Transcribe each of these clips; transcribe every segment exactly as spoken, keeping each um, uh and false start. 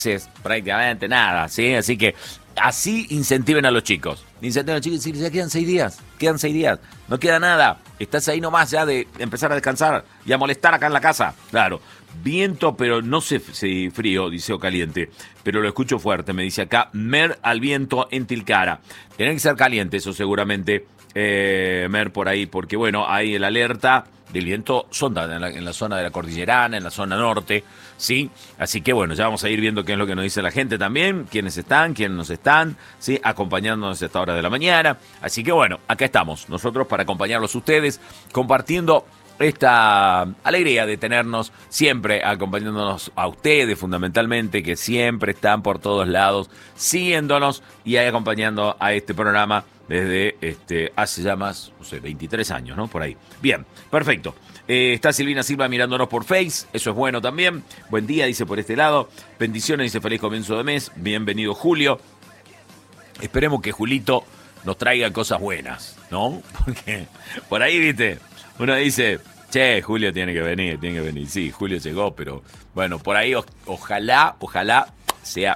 prácticamente nada, ¿sí? Así que así incentiven a los chicos. Incentiven a los chicos y decir, ya quedan seis días, quedan seis días, no queda nada. Estás ahí nomás ya de empezar a descansar y a molestar acá en la casa. Claro, viento, pero no sé si frío, dice o caliente, pero lo escucho fuerte, me dice acá, Mer al viento en Tilcara. Tiene que ser caliente eso seguramente, eh, Mer, por ahí, porque bueno, hay el alerta del viento sonda en la, en la zona de la cordillerana, en la zona norte, ¿sí? Así que bueno, ya vamos a ir viendo qué es lo que nos dice la gente también, quiénes están, quiénes nos están, ¿sí? Acompañándonos a esta hora de la mañana. Así que bueno, acá estamos, nosotros para acompañarlos ustedes, compartiendo esta alegría de tenernos siempre acompañándonos a ustedes fundamentalmente, que siempre están por todos lados, siguiéndonos y ahí acompañando a este programa desde este, hace ya más, no sé, veintitrés años, ¿no? Por ahí. Bien, perfecto. Eh, está Silvina Silva mirándonos por Face, eso es bueno también. Buen día, dice por este lado. Bendiciones, dice feliz comienzo de mes. Bienvenido, Julio. Esperemos que Julito nos traiga cosas buenas, ¿no? Porque por ahí, viste, uno dice, che, Julio tiene que venir, tiene que venir. Sí, Julio llegó, pero bueno, por ahí o- ojalá, ojalá sea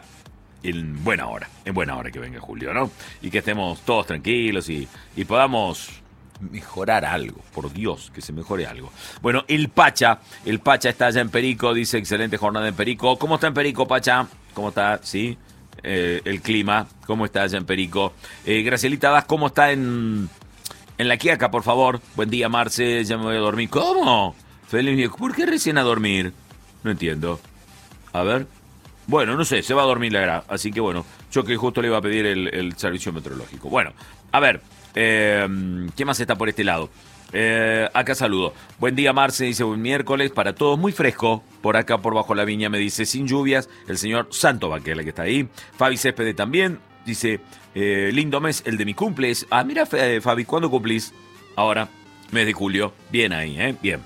en buena hora, en buena hora que venga Julio, ¿no? Y que estemos todos tranquilos y, y podamos mejorar algo, por Dios, que se mejore algo. Bueno, el Pacha, el Pacha está allá en Perico, dice excelente jornada en Perico. ¿Cómo está en Perico, Pacha? ¿Cómo está? ¿Sí? Eh, el clima, ¿cómo está allá en Perico? Eh, Gracielita Das, ¿cómo está en, en La Quiaca, por favor? Buen día, Marce, ya me voy a dormir. ¿Cómo? Feliz día. ¿Por qué recién a dormir? No entiendo. A ver. Bueno, no sé, se va a dormir la gra, así que bueno, yo que justo le iba a pedir el, el servicio meteorológico. Bueno, a ver, eh, ¿qué más está por este lado? Eh, acá saludo. Buen día, Marce, dice buen miércoles para todos, muy fresco, por acá por bajo la viña, me dice, sin lluvias, el señor Santo Baquela que está ahí. Fabi Céspedes también, dice, eh, lindo mes, el de mi cumple es... Ah, mira, Fabi, ¿cuándo cumplís? Ahora, mes de julio, bien ahí, ¿eh? Bien.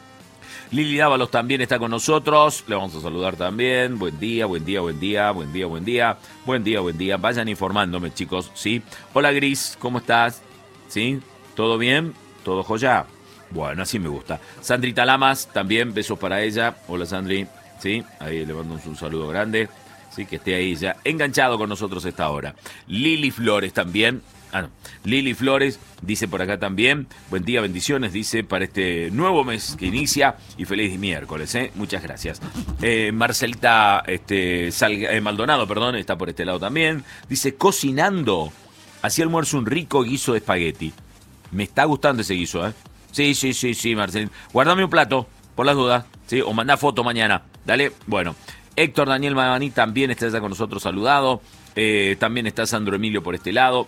Lili Dávalos también está con nosotros, le vamos a saludar también. Buen día, buen día, buen día, buen día, buen día, buen día, buen día. Vayan informándome, chicos, ¿sí? Hola, Gris, ¿cómo estás? ¿Sí? ¿Todo bien? ¿Todo joya? Bueno, así me gusta. Sandrita Lamas, también, besos para ella. Hola, Sandri, ¿sí? Ahí le mando un saludo grande, ¿sí? Que esté ahí ya enganchado con nosotros a esta hora. Lili Flores también. Ah, no. Lili Flores dice por acá también, buen día, bendiciones, dice, para este nuevo mes que inicia y feliz miércoles, ¿eh? Muchas gracias. Eh, Marcelita este, Salga, eh, Maldonado, perdón, está por este lado también. Dice, cocinando, hacía almuerzo un rico guiso de espagueti. Me está gustando ese guiso, ¿eh? Sí, sí, sí, sí, Marcelita. Guardame un plato, por las dudas, ¿sí? O mandá foto mañana, dale, bueno. Héctor Daniel Maganí también está ya con nosotros, saludado. Eh, también está Sandro Emilio por este lado.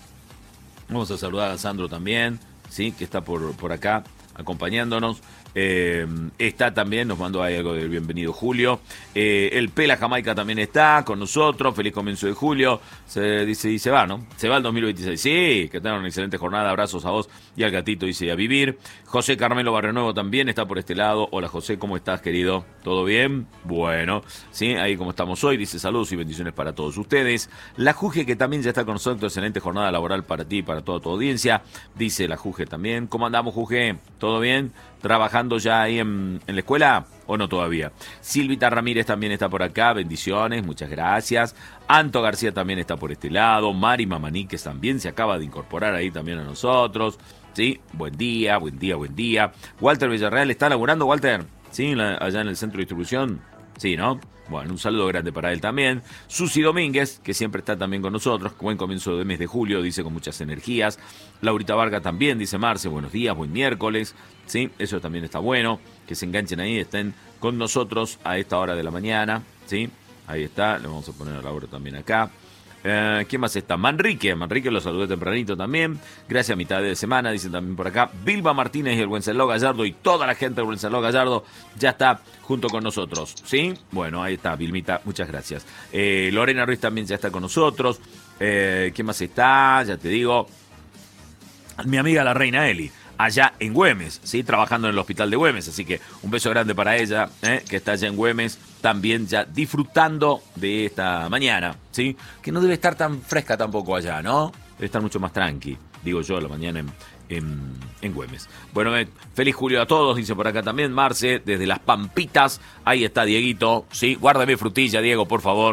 Vamos a saludar a Sandro también, sí, que está por, por acá acompañándonos. Eh, está también, nos mandó ahí algo del bienvenido Julio. Eh, el Pela Jamaica también está con nosotros. Feliz comienzo de julio. Se dice y se va, ¿no? Se va el dos mil veintiséis. Sí, que tengan una excelente jornada. Abrazos a vos y al gatito, dice, a vivir. José Carmelo Barrenuevo también está por este lado. Hola, José, ¿cómo estás, querido? ¿Todo bien? Bueno, sí, ahí como estamos hoy. Dice saludos y bendiciones para todos ustedes. La Juge, que también ya está con nosotros. Excelente jornada laboral para ti y para toda tu audiencia. Dice la Juge también. ¿Cómo andamos, Juge? ¿Todo bien? ¿Trabajando ya ahí en, en la escuela o no todavía? Silvita Ramírez también está por acá, bendiciones, muchas gracias. Anto García también está por este lado. Mari Mamaniques también se acaba de incorporar ahí también a nosotros. Sí, buen día, buen día, buen día. Walter Villarreal, ¿está laburando, Walter? Sí, la, allá en el centro de distribución. Sí, ¿no? Bueno, un saludo grande para él también. Susi Domínguez, que siempre está también con nosotros. Buen comienzo de mes de julio, dice, con muchas energías. Laurita Varga también, dice Marce, buenos días, buen miércoles. Sí, eso también está bueno. Que se enganchen ahí, estén con nosotros a esta hora de la mañana. Sí, ahí está, le vamos a poner a Laura también acá. Eh, ¿Quién más está? Manrique, Manrique lo saludé tempranito también. Gracias a mitad de semana, dicen también por acá. Vilma Martínez y el Wenceslao Gallardo y toda la gente del Wenceslao Gallardo ya está junto con nosotros. ¿Sí? Bueno, ahí está, Vilmita, muchas gracias. Eh, Lorena Ruiz también ya está con nosotros. Eh, ¿Quién más está? Ya te digo. Mi amiga la Reina Eli, allá en Güemes, ¿sí? Trabajando en el hospital de Güemes, así que un beso grande para ella, ¿eh? Que está allá en Güemes, también ya disfrutando de esta mañana, ¿sí? Que no debe estar tan fresca tampoco allá, ¿no? Debe estar mucho más tranqui, digo yo, la mañana en, en, en Güemes. Bueno, eh, feliz julio a todos, dice por acá también Marce, desde Las Pampitas, ahí está Dieguito, ¿sí? Guárdame frutilla, Diego, por favor.